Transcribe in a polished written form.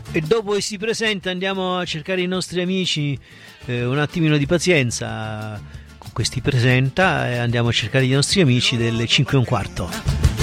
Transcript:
E dopo che si presenta andiamo a cercare i nostri amici, un attimino di pazienza con questi presenta e andiamo a cercare i nostri amici delle 5:15.